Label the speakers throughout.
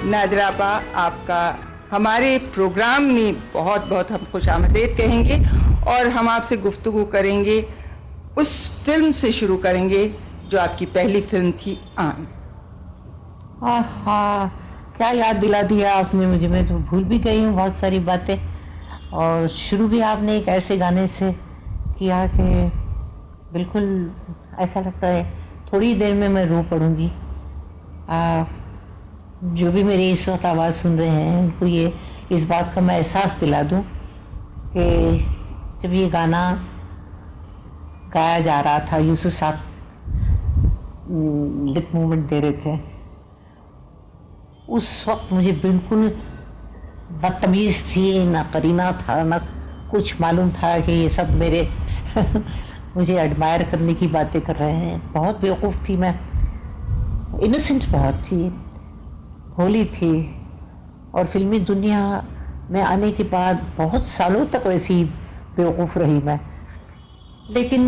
Speaker 1: नादिरा आपा, आपका हमारे प्रोग्राम में बहुत बहुत हम खुशामदीद कहेंगे और हम आपसे गुफ्तगू करेंगे। उस फिल्म से शुरू करेंगे जो आपकी पहली फिल्म थी आन।
Speaker 2: हाँ, क्या याद दिला दिया आपने मुझे। मैं तो भूल भी गई हूँ बहुत सारी बातें। और शुरू भी आपने एक ऐसे गाने से किया कि बिल्कुल ऐसा लगता है थोड़ी देर में मैं रो पड़ूंगी। जो भी मेरी इस वक्त आवाज़ सुन रहे हैं उनको ये इस बात का मैं एहसास दिला दूं कि जब ये गाना गाया जा रहा था, यूसुफ साहब लिप मूवमेंट दे रहे थे, उस वक्त मुझे बिल्कुल बदतमीज़ थी, ना करीना था, ना कुछ मालूम था कि ये सब मेरे मुझे एडमायर करने की बातें कर रहे हैं। बहुत बेवकूफ़ थी मैं, इनोसेंट बहुत थी, भोली थी। और फिल्मी दुनिया में आने के बाद बहुत सालों तक वैसी बेवकूफ़ रही मैं। लेकिन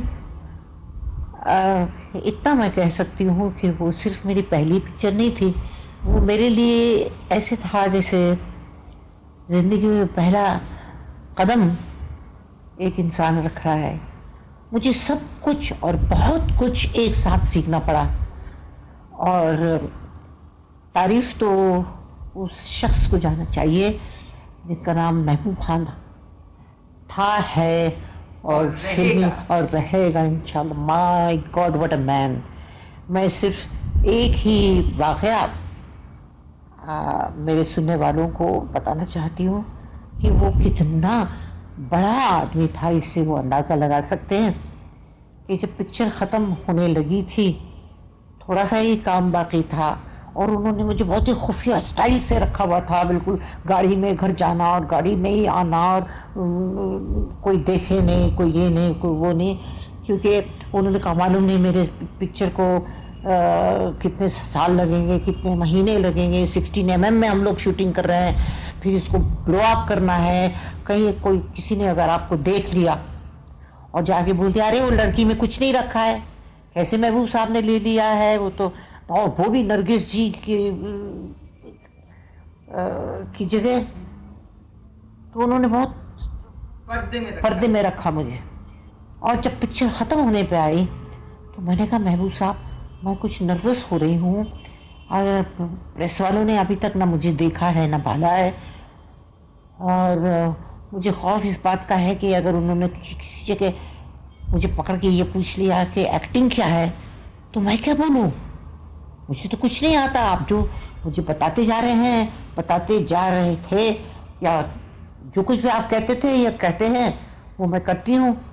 Speaker 2: इतना मैं कह सकती हूँ कि वो सिर्फ मेरी पहली पिक्चर नहीं थी, वो मेरे लिए ऐसे था जैसे ज़िंदगी में पहला कदम एक इंसान रख रहा है। मुझे सब कुछ और बहुत कुछ एक साथ सीखना पड़ा। और तारीफ तो उस शख्स को जाना चाहिए जिसका नाम महबूब खान था, है और फिल्म और रहेगा इंशाल्लाह। My God what a man. मैं सिर्फ एक ही वाक़या मेरे सुनने वालों को बताना चाहती हूँ कि वो कितना बड़ा आदमी था। इससे वो अंदाज़ा लगा सकते हैं कि जब पिक्चर ख़त्म होने लगी थी, थोड़ा सा ही काम बाकी था और उन्होंने मुझे बहुत ही खुफिया स्टाइल से रखा हुआ था। बिल्कुल गाड़ी में घर जाना और गाड़ी में ही आना और कोई देखे नहीं, कोई ये नहीं, कोई वो नहीं, क्योंकि उन्होंने कहा मालूम नहीं मेरे पिक्चर को कितने साल लगेंगे, कितने महीने लगेंगे। 16 mm में हम लोग शूटिंग कर रहे हैं, फिर इसको ब्लो अप करना है। कहीं कोई किसी ने अगर आपको देख लिया और जाके बोल दिया अरे वो लड़की में कुछ नहीं रखा है, कैसे महबूब साहब ने ले लिया है वो तो, और वो भी नरगिस जी की जगह, तो उन्होंने बहुत पर्दे में रखा मुझे। और जब पिक्चर ख़त्म होने पे आई तो मैंने कहा महबूब साहब मैं कुछ नर्वस हो रही हूँ और प्रेस वालों ने अभी तक ना मुझे देखा है ना भाला है, और मुझे खौफ इस बात का है कि अगर उन्होंने किसी जगह मुझे पकड़ के ये पूछ लिया कि एक्टिंग क्या है तो मैं क्या बोलूँ, मुझे तो कुछ नहीं आता। आप जो मुझे बताते जा रहे थे या जो कुछ भी आप कहते थे या कहते हैं वो मैं करती हूँ।